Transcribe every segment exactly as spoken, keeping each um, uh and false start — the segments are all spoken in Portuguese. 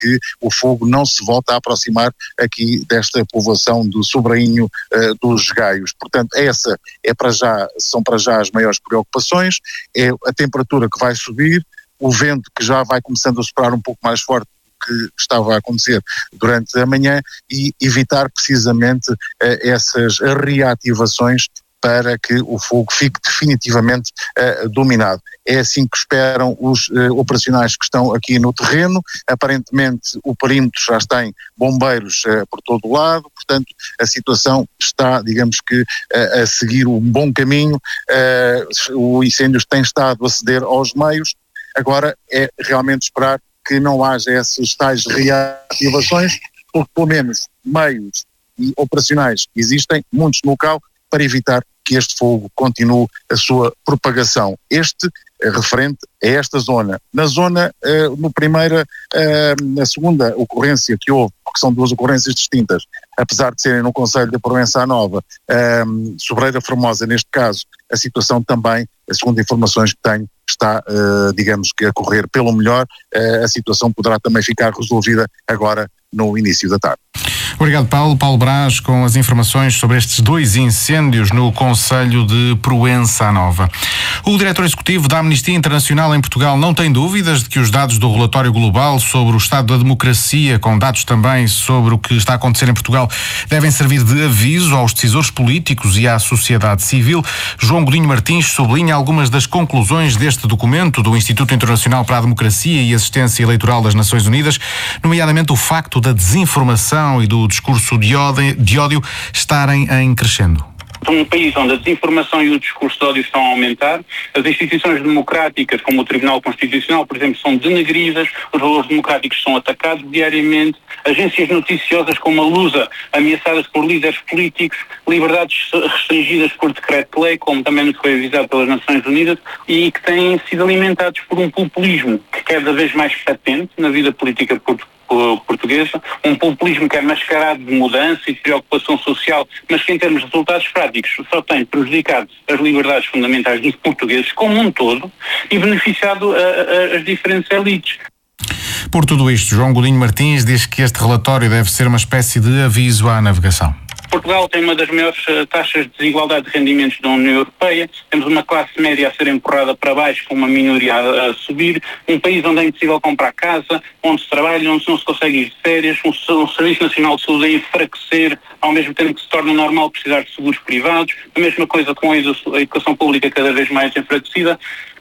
que o fogo não se volta a aproximar aqui desta povoação do Sobrainho uh, dos Gaios. Portanto, essa é para já, são para já as maiores preocupações, é a temperatura que vai subir, o vento que já vai começando a soprar um pouco mais forte que estava a acontecer durante a manhã e evitar precisamente uh, essas reativações para que o fogo fique definitivamente uh, dominado. É assim que esperam os uh, operacionais que estão aqui no terreno. Aparentemente o perímetro já tem bombeiros uh, por todo o lado, portanto a situação está, digamos que, uh, a seguir um bom caminho. Uh, o incêndio tem estado a ceder aos meios, agora é realmente esperar que não haja essas tais reativações, porque pelo menos meios e operacionais existem, muitos no local, para evitar que este fogo continue a sua propagação. Este é referente a esta zona. Na zona, eh, no primeira, eh, na segunda ocorrência que houve, porque são duas ocorrências distintas, apesar de serem no concelho de Proença Nova, eh, Sobreira Formosa neste caso, a situação também, segundo informações que tenho, está, eh, digamos que a correr pelo melhor. Eh, a situação poderá também ficar resolvida agora no início da tarde. Obrigado, Paulo. Paulo Brás com as informações sobre estes dois incêndios no concelho de Proença Nova. O diretor executivo da Amnistia Internacional em Portugal não tem dúvidas de que os dados do relatório global sobre o estado da democracia, com dados também sobre o que está a acontecer em Portugal, devem servir de aviso aos decisores políticos e à sociedade civil. João Godinho Martins sublinha algumas das conclusões deste documento do Instituto Internacional para a Democracia e Assistência Eleitoral das Nações Unidas, nomeadamente o facto da desinformação e do discurso de ódio, de ódio estarem em crescendo. Um país onde a desinformação e o discurso de ódio estão a aumentar, as instituições democráticas, como o Tribunal Constitucional, por exemplo, são denegridas, os valores democráticos são atacados diariamente, agências noticiosas como a Lusa, ameaçadas por líderes políticos, liberdades restringidas por decreto-lei, como também nos foi avisado pelas Nações Unidas, e que têm sido alimentados por um populismo que cada vez mais patente na vida política portuguesa. portuguesa, um populismo que é mascarado de mudança e de preocupação social, mas que em termos de resultados práticos só tem prejudicado as liberdades fundamentais dos portugueses como um todo e beneficiado a, a, as diferentes elites. Por tudo isto, João Godinho Martins diz que este relatório deve ser uma espécie de aviso à navegação. Portugal tem uma das maiores taxas de desigualdade de rendimentos da União Europeia, temos uma classe média a ser empurrada para baixo com uma minoria a, a subir, um país onde é impossível comprar casa, onde se trabalha, onde não se consegue ir de férias, um, um Serviço Nacional de Saúde a enfraquecer, ao mesmo tempo que se torna normal precisar de seguros privados, a mesma coisa com a educação pública cada vez mais enfraquecida,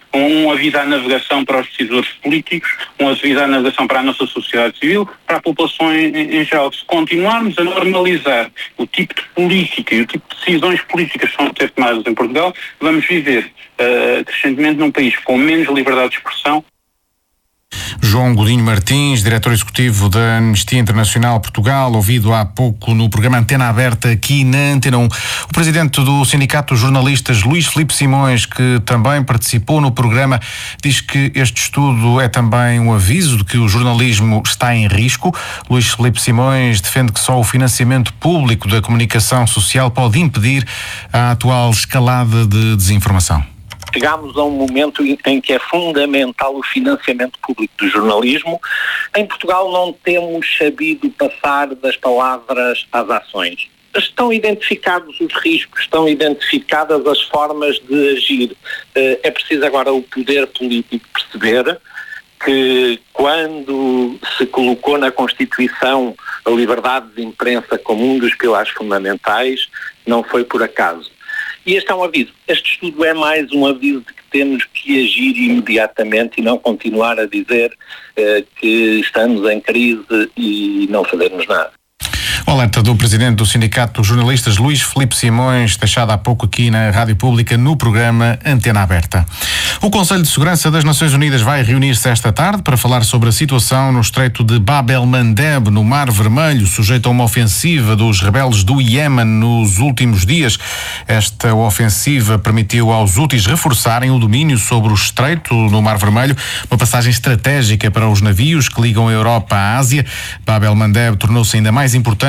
um aviso à navegação para os decisores políticos, um aviso à navegação para a nossa sociedade civil, para a população em, em geral. Se continuarmos a normalizar o tipo de política e o tipo de decisões políticas que são a ser tomadas em Portugal, vamos viver uh, crescentemente num país com menos liberdade de expressão. João Godinho Martins, diretor executivo da Amnistia Internacional Portugal, ouvido há pouco no programa Antena Aberta aqui na Antena um. O presidente do Sindicato dos Jornalistas, Luís Filipe Simões, que também participou no programa, diz que este estudo é também um aviso de que o jornalismo está em risco. Luís Filipe Simões defende que só o financiamento público da comunicação social pode impedir a atual escalada de desinformação. Chegámos a um momento em que é fundamental o financiamento público do jornalismo. Em Portugal não temos sabido passar das palavras às ações. Estão identificados os riscos, estão identificadas as formas de agir. É preciso agora o poder político perceber que quando se colocou na Constituição a liberdade de imprensa como um dos pilares fundamentais, não foi por acaso. E este é um aviso. Este estudo é mais um aviso de que temos que agir imediatamente e não continuar a dizer uh, que estamos em crise e não fazermos nada. O alerta do presidente do Sindicato dos Jornalistas, Luís Filipe Simões, deixado há pouco aqui na Rádio Pública, no programa Antena Aberta. O Conselho de Segurança das Nações Unidas vai reunir-se esta tarde para falar sobre a situação no estreito de Bab el-Mandeb, no Mar Vermelho, sujeito a uma ofensiva dos rebeldes do Iémen nos últimos dias. Esta ofensiva permitiu aos Houthis reforçarem o domínio sobre o estreito no Mar Vermelho, uma passagem estratégica para os navios que ligam a Europa à Ásia. Bab el-Mandeb tornou-se ainda mais importante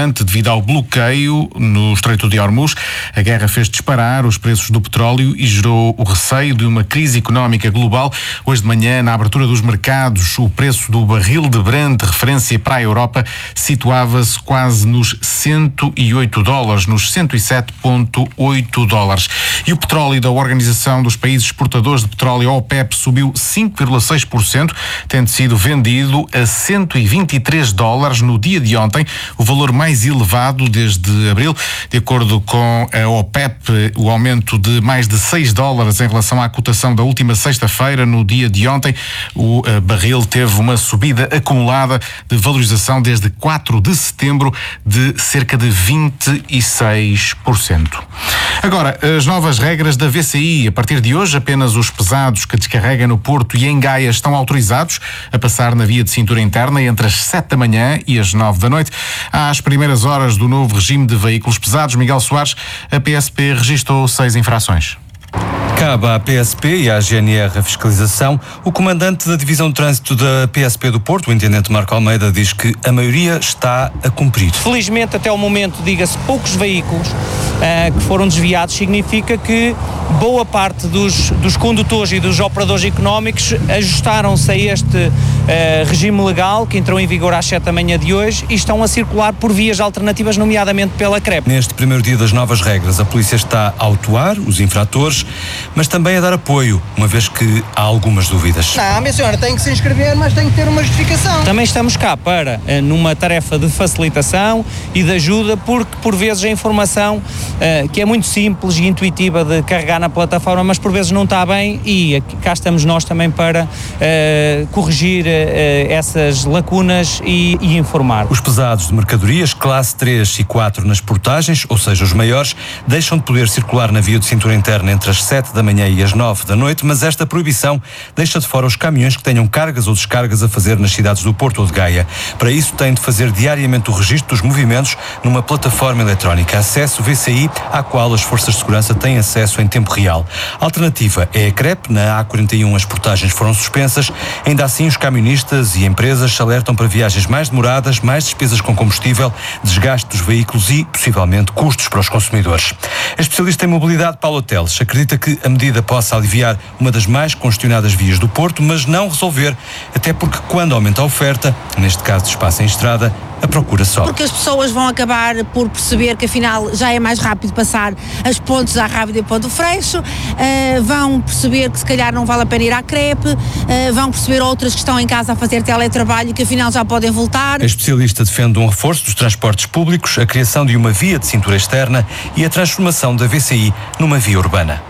importante devido ao bloqueio no Estreito de Hormuz. A guerra fez disparar os preços do petróleo e gerou o receio de uma crise económica global. Hoje de manhã, na abertura dos mercados, o preço do barril de Brent, referência para a Europa, situava-se quase nos cento e oito dólares, nos cento e sete vírgula oito dólares. E o petróleo da Organização dos Países Exportadores de Petróleo, a OPEP, subiu cinco vírgula seis por cento, tendo sido vendido a cento e vinte e três dólares no dia de ontem, o valor mais elevado desde abril. De acordo com a OPEP, o aumento de mais de seis dólares em relação à cotação da última sexta-feira, no dia de ontem, o uh, barril teve uma subida acumulada de valorização desde quatro de setembro de cerca de vinte e seis por cento. Agora, as novas regras da V C I. A partir de hoje, apenas os pesados que descarregam no Porto e em Gaia estão autorizados a passar na via de cintura interna entre as sete da manhã e as nove da noite. Às primeiras horas do novo regime de veículos pesados, Miguel Soares, a P S P registou seis infrações. Cabe à P S P e à G N R a fiscalização. O comandante da Divisão de Trânsito da P S P do Porto, o intendente Marco Almeida, diz que a maioria está a cumprir. Felizmente, até o momento, diga-se, poucos veículos uh, que foram desviados, significa que boa parte dos, dos condutores e dos operadores económicos ajustaram-se a este uh, regime legal que entrou em vigor às sete da manhã de hoje e estão a circular por vias alternativas, nomeadamente pela C R E P. Neste primeiro dia das novas regras, a polícia está a autuar os infratores, mas também a dar apoio, uma vez que há algumas dúvidas. Não, minha senhora, tem que se inscrever, mas tem que ter uma justificação. Também estamos cá para, numa tarefa de facilitação e de ajuda, porque por vezes a informação, uh, que é muito simples e intuitiva de carregar na plataforma, mas por vezes não está bem, e cá estamos nós também para uh, corrigir uh, essas lacunas e, e informar. Os pesados de mercadorias, classe três e quatro nas portagens, ou seja, os maiores, deixam de poder circular na via de cintura interna entre as sete da manhã e as nove da noite, mas esta proibição deixa de fora os caminhões que tenham cargas ou descargas a fazer nas cidades do Porto ou de Gaia. Para isso, têm de fazer diariamente o registro dos movimentos numa plataforma eletrónica, acesso V C I, à qual as forças de segurança têm acesso em tempo real. A alternativa é a C R E P. Na A quarenta e um as portagens foram suspensas. Ainda assim, os camionistas e empresas se alertam para viagens mais demoradas, mais despesas com combustível, desgaste dos veículos e, possivelmente, custos para os consumidores. A especialista em mobilidade, Paulo Teles, acredita que a medida possa aliviar uma das mais congestionadas vias do Porto, mas não resolver, até porque quando aumenta a oferta, neste caso de espaço em estrada, a procura sobe. Porque as pessoas vão acabar por perceber que afinal já é mais rápido passar as pontes à Rábida e Ponto Freixo, uh, vão perceber que se calhar não vale a pena ir à C R E P, uh, vão perceber outras que estão em casa a fazer teletrabalho que afinal já podem voltar. A especialista defende um reforço dos transportes públicos, a criação de uma via de cintura externa e a transformação da V C I numa via urbana.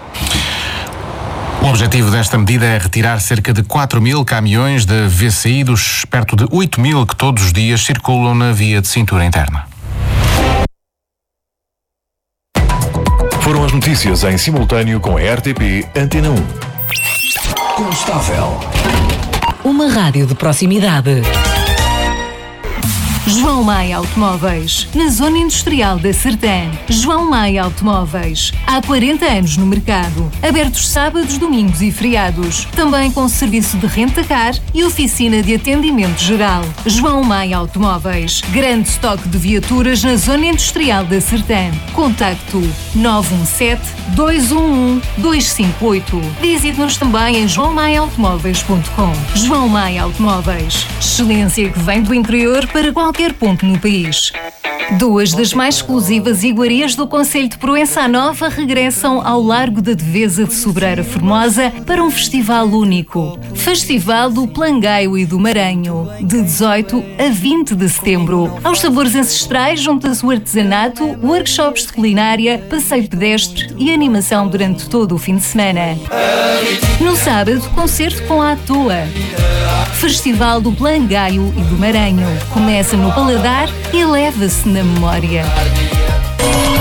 O objetivo desta medida é retirar cerca de quatro mil caminhões da V C I dos perto de oito mil que todos os dias circulam na via de cintura interna. Foram as notícias em simultâneo com a R T P Antena um. Constável. Uma rádio de proximidade. João Maia Automóveis, na Zona Industrial da Sertã. João Maia Automóveis, há quarenta anos no mercado. Abertos sábados, domingos e feriados. Também com serviço de renta-car e oficina de atendimento geral. João Maia Automóveis, grande estoque de viaturas na Zona Industrial da Sertã. Contacto nove um sete, dois um um, dois cinco oito. Visite-nos também em joão maia automóveis ponto com. João Maia Automóveis, excelência que vem do interior para qualquer ponto no país. Duas das mais exclusivas iguarias do concelho de Proença Nova regressam ao Largo da Devesa de Sobreira Formosa para um festival único. Festival do Plangaio e do Maranho, de dezoito a vinte de setembro. Aos sabores ancestrais junta-se o artesanato, workshops de culinária, passeio pedestre e animação durante todo o fim de semana. No sábado, concerto com a Toa. Festival do Plangaio e do Maranho. Começa no paladar e eleva-se na memória.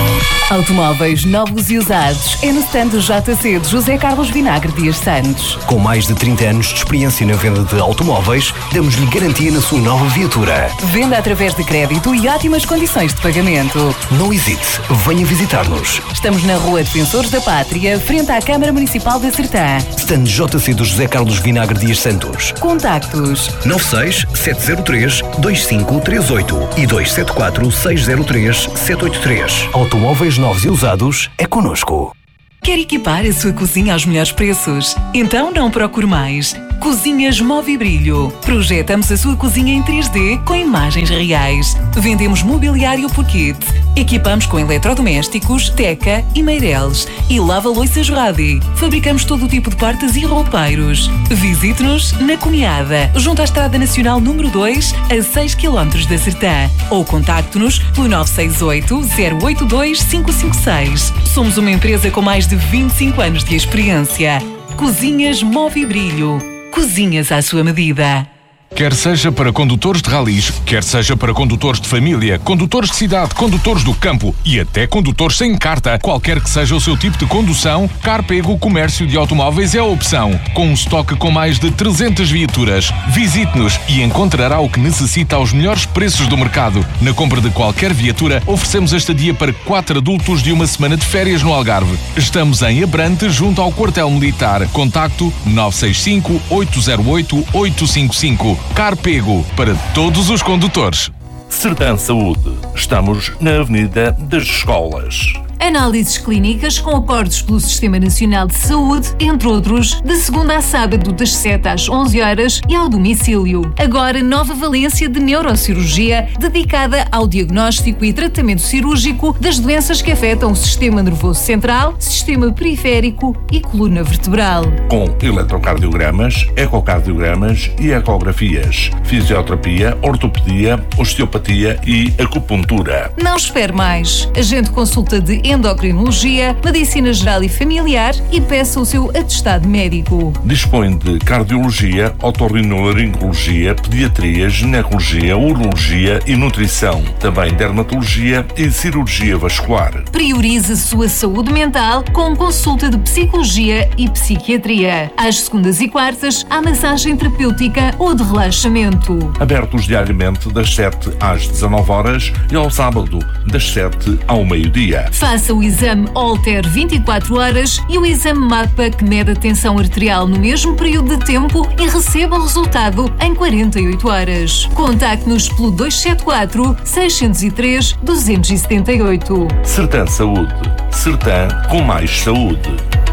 Automóveis novos e usados é no stand do J C de José Carlos Vinagre Dias Santos. Com mais de trinta anos de experiência na venda de automóveis, damos-lhe garantia na sua nova viatura. Venda através de crédito e ótimas condições de pagamento. Não hesite, venha visitar-nos. Estamos na Rua Defensores da Pátria, frente à Câmara Municipal da Sertã. Stand J C do José Carlos Vinagre Dias Santos. Contactos nove seis sete zero três dois cinco três oito e dois sete quatro seis zero três sete oito três. Automóveis novos e usados é connosco. Quer equipar a sua cozinha aos melhores preços? Então não procure mais. Cozinhas Move e Brilho. Projetamos a sua cozinha em três D com imagens reais. Vendemos mobiliário por kit. Equipamos com eletrodomésticos, teca e meireles. E lava-loiças Radi. Fabricamos todo o tipo de portas e roupeiros. Visite-nos na Cunhada, junto à Estrada Nacional número dois, a seis quilómetros da Sertã. Ou contacte-nos pelo nove seis oito, zero oito dois, cinco cinco seis. Somos uma empresa com mais de vinte e cinco anos de experiência. Cozinhas Move e Brilho. Cozinhas à sua medida. Quer seja para condutores de ralis, quer seja para condutores de família, condutores de cidade, condutores do campo e até condutores sem carta, qualquer que seja o seu tipo de condução, Carpego Comércio de Automóveis é a opção. Com um estoque com mais de trezentas viaturas, visite-nos e encontrará o que necessita aos melhores preços do mercado. Na compra de qualquer viatura, oferecemos a estadia para quatro adultos de uma semana de férias no Algarve. Estamos em Abrante, junto ao quartel militar. Contacto nove seis cinco, oito zero oito, oito cinco cinco. Carpego, para todos os condutores. Sertã Saúde. Estamos na Avenida das Escolas. Análises clínicas com acordos pelo Sistema Nacional de Saúde, entre outros, de segunda a sábado das sete às onze horas e ao domicílio. Agora, nova valência de neurocirurgia dedicada ao diagnóstico e tratamento cirúrgico das doenças que afetam o sistema nervoso central, sistema periférico e coluna vertebral. Com eletrocardiogramas, ecocardiogramas e ecografias, fisioterapia, ortopedia, osteopatia e acupuntura. Não espere mais. Agende consulta de endocrinologia, medicina geral e familiar e peça o seu atestado médico. Dispõe de cardiologia, otorrinolaringologia, pediatria, ginecologia, urologia e nutrição. Também dermatologia e cirurgia vascular. Priorize a sua saúde mental com consulta de psicologia e psiquiatria. Às segundas e quartas, há massagem terapêutica ou de relaxamento. Abertos diariamente das sete às dezanove horas e ao sábado das sete ao meio-dia. Faça o exame Holter vinte e quatro horas e o exame MAPA que mede a tensão arterial no mesmo período de tempo e receba o resultado em quarenta e oito horas. Contacte-nos pelo dois sete quatro, seis zero três, dois sete oito. Sertã Saúde. Sertã com mais saúde.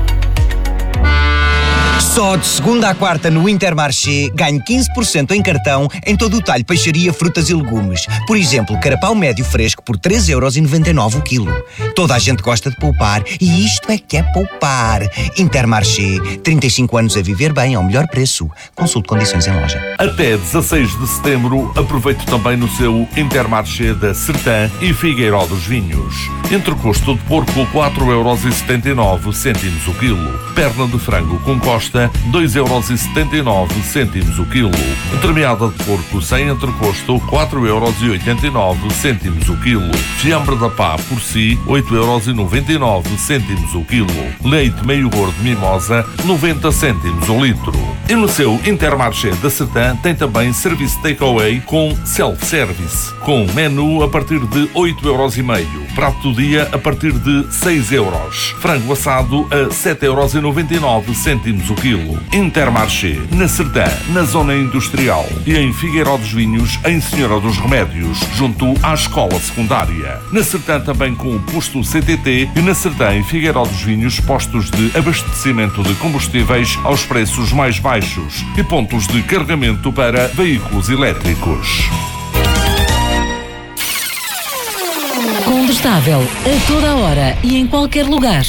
Só de segunda à quarta no Intermarché ganhe quinze por cento em cartão em todo o talho peixaria, frutas e legumes. Por exemplo, carapau médio fresco por três euros e noventa e nove o quilo. Toda a gente gosta de poupar e isto é que é poupar. Intermarché, trinta e cinco anos a viver bem ao melhor preço. Consulte condições em loja. Até dezasseis de setembro, aproveite também no seu Intermarché da Sertã e Figueiró dos Vinhos. Entrecosto de porco, quatro euros e setenta e nove cêntimos o quilo. Perna de frango com costa, dois euros e setenta e nove cêntimos o quilo. Entremeada de porco sem entrecosto, quatro euros e oitenta e nove cêntimos o quilo. Fiambre da pá por si, oito euros e noventa e nove cêntimos o quilo. Leite meio gordo mimosa, noventa cêntimos o litro. E no seu Intermarché da Sertã tem também serviço takeaway com self-service, com menu a partir de oito euros e meio. Prato do dia a partir de seis euros. Frango assado a sete euros e noventa e nove cêntimos o quilo. Intermarché, na Sertã, na zona industrial e em Figueiró dos Vinhos, em Senhora dos Remédios, junto à escola secundária. Na Sertã também com o posto C T T e na Sertã em Figueiró dos Vinhos, postos de abastecimento de combustíveis aos preços mais baixos e pontos de carregamento para veículos elétricos. Combustável a toda hora e em qualquer lugar.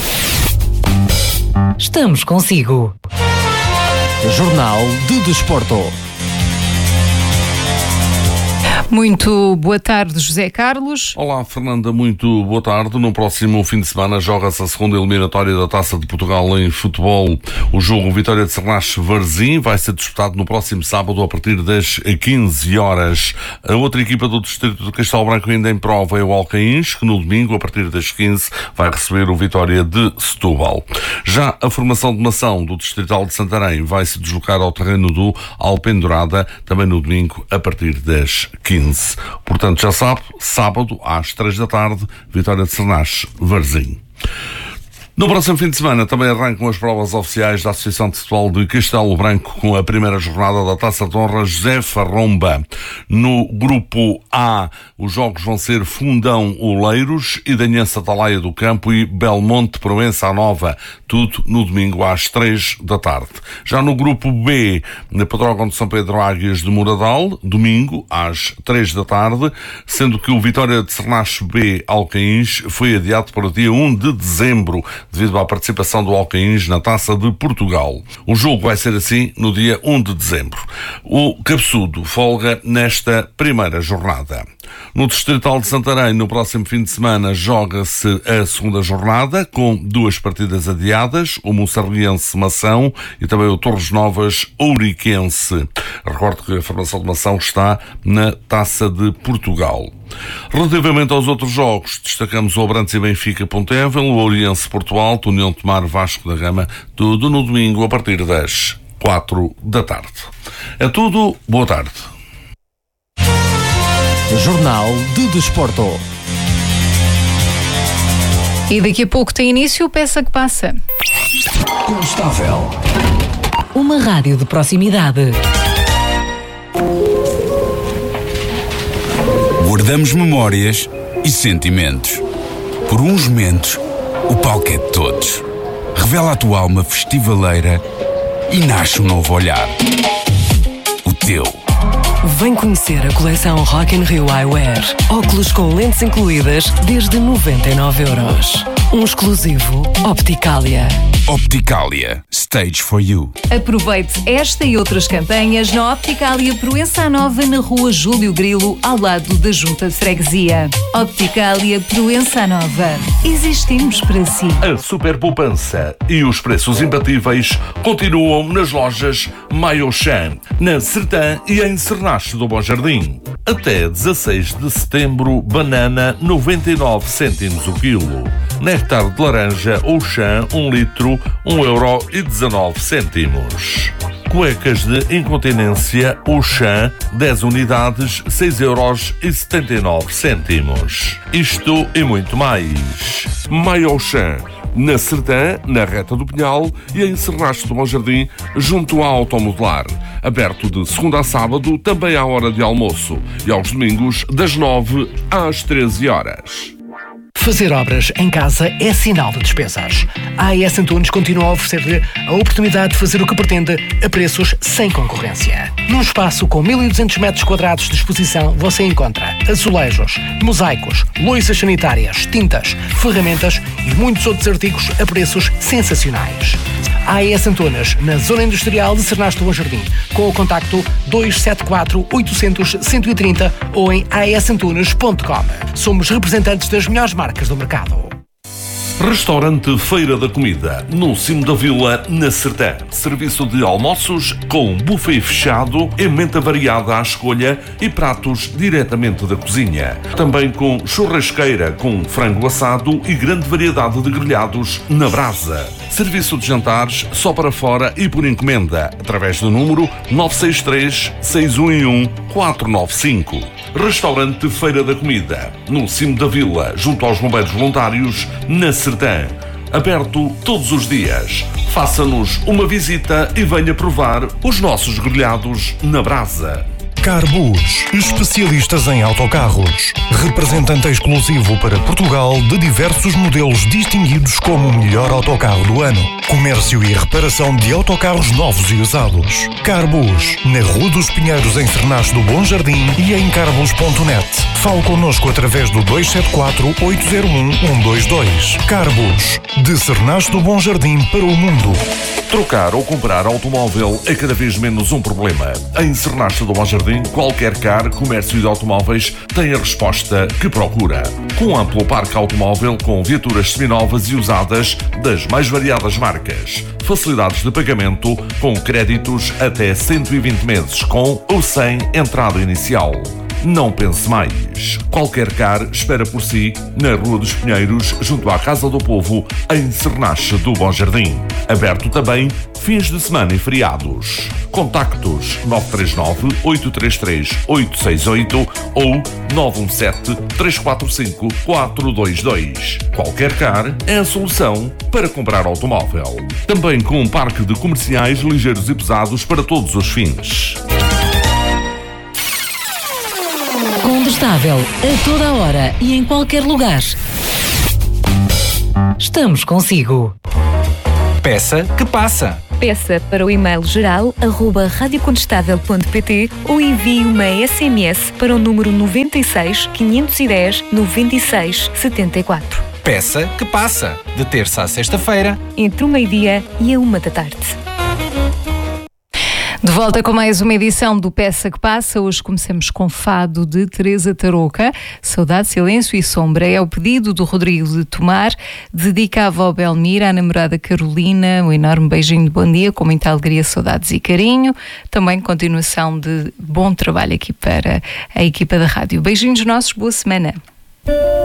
Estamos consigo. Jornal de Desporto. Muito boa tarde, José Carlos. Olá, Fernanda, muito boa tarde. No próximo fim de semana joga-se a segunda eliminatória da Taça de Portugal em futebol. O jogo Vitória de Sernache-Varzim vai ser disputado no próximo sábado a partir das quinze horas. A outra equipa do distrito de Castelo Branco ainda em prova é o Alcaíns, que no domingo, a partir das quinze, vai receber o Vitória de Setúbal. Já a formação de nação do Distrital de Santarém vai se deslocar ao terreno do Alpendurada, também no domingo, a partir das quinze. Portanto, já sabe, sábado às três da tarde, Vitória de Sernache-Varzim. No próximo fim de semana também arrancam as provas oficiais da Associação de Futebol de Castelo Branco com a primeira jornada da Taça de Honra José Farromba. No grupo A, os jogos vão ser Fundão Oleiros, Idanhense Atalaia do Campo e Belmonte Proença Nova, tudo no domingo às três da tarde. Já no grupo B, na Pedrógão de São Pedro Águias de Moradal, domingo às três da tarde, sendo que o Vitória de Sernache B Alcaíns foi adiado para o dia um de dezembro, devido à participação do Alcaíns na Taça de Portugal. O jogo vai ser assim no dia um de dezembro. O Cabeçudo folga nesta primeira jornada. No Distrital de Santarém, no próximo fim de semana, joga-se a segunda jornada, com duas partidas adiadas, o Moçarriense Mação e também o Torres Novas Ouriquense. Recordo que a formação de Mação está na Taça de Portugal. Relativamente aos outros jogos, destacamos o Abrantes e Benfica Pontevel, o Oriense Porto Alto, União de Tomar Vasco da Gama, tudo no domingo a partir das quatro da tarde. É tudo, boa tarde. Jornal de Desporto. E daqui a pouco tem início o Peça que Passa. Constável. Uma rádio de proximidade. Guardamos memórias e sentimentos. Por uns momentos, o palco é de todos. Revela a tua alma festivaleira e nasce um novo olhar. O teu. Vem conhecer a coleção Rock in Rio Eyewear. Óculos com lentes incluídas desde noventa e nove euros. Um exclusivo Opticalia. Opticalia. Stage for you. Aproveite esta e outras campanhas na Opticalia Proença Nova, na rua Júlio Grilo, ao lado da Junta de Freguesia. Opticalia Proença Nova. Existimos para si. A super poupança e os preços imbatíveis continuam nas lojas Maiochan, na Sertã e em Sernache do Bom Jardim. Até dezasseis de setembro, banana noventa e nove cêntimos o quilo. Néctar de laranja Auchan, um litro, um euro e dezanove cêntimos. Cuecas de incontinência Auchan, dez unidades, seis euros e setenta e nove cêntimos. Isto e muito mais. Maiochan, na Sertã, na Reta do Pinhal e em Sernache do Bom Jardim, junto à Automodelar. Aberto de segunda a sábado, também à hora de almoço. E aos domingos, das nove às treze horas. Fazer obras em casa é sinal de despesas. A AES Antunes continua a oferecer-lhe a oportunidade de fazer o que pretende a preços sem concorrência. Num espaço com mil e duzentos metros quadrados de exposição, você encontra azulejos, mosaicos, louças sanitárias, tintas, ferramentas e muitos outros artigos a preços sensacionais. A AES Antunes, na Zona Industrial de Sernache do Bom Jardim, com o contacto dois sete quatro, oitocentos, cento e trinta ou em a e s antunes ponto com. Somos representantes das melhores marcas do mercado. Restaurante Feira da Comida, no cimo da vila, na Sertã. Serviço de almoços com buffet fechado, emenda variada à escolha e pratos diretamente da cozinha. Também com churrasqueira com frango assado e grande variedade de grelhados na brasa. Serviço de jantares só para fora e por encomenda, através do número nove seis três, seis um um, quatro nove cinco. Restaurante Feira da Comida, no cimo da vila, junto aos bombeiros voluntários, na Sertã. Aberto todos os dias. Faça-nos uma visita e venha provar os nossos grelhados na brasa. Carbus, especialistas em autocarros. Representante exclusivo para Portugal de diversos modelos distinguidos como o melhor autocarro do ano. Comércio e reparação de autocarros novos e usados. Carbus, na Rua dos Pinheiros, em Sernache do Bom Jardim e em carbus ponto net. Fale connosco através do dois sete quatro, oito zero um, um dois dois. Carbos, de Cernache do Bom Jardim para o mundo. Trocar ou comprar automóvel é cada vez menos um problema. Em Cernache do Bom Jardim, qualquer car, comércio de automóveis tem a resposta que procura. Com um amplo parque automóvel com viaturas seminovas e usadas das mais variadas marcas. Facilidades de pagamento com créditos até cento e vinte meses com ou sem entrada inicial. Não pense mais. Qualquer car espera por si na Rua dos Pinheiros, junto à Casa do Povo, em Cernache do Bom Jardim. Aberto também fins de semana e feriados. Contactos nove três nove, oito três três, oito seis oito ou nove um sete, três quatro cinco, quatro dois dois. Qualquer car é a solução para comprar automóvel. Também com um parque de comerciais ligeiros e pesados para todos os fins. Combustável, a toda a hora e em qualquer lugar. Estamos consigo. Peça que passa. Peça para o e-mail geral arroba radiocontestável ponto pt ou envie uma S M S para o número nove seis, quinhentos e dez, noventa e seis, setenta e quatro. Peça que passa. De terça à sexta-feira, entre o meio-dia e a uma da tarde. De volta com mais uma edição do Peça que Passa. Hoje começamos com Fado de Teresa Tarouca. Saudade, Silêncio e Sombra. É o pedido do Rodrigo de Tomar. Dedicava ao Belmir, à namorada Carolina. Um enorme beijinho de bom dia, com muita alegria, saudades e carinho. Também continuação de bom trabalho aqui para a equipa da rádio. Beijinhos nossos, boa semana.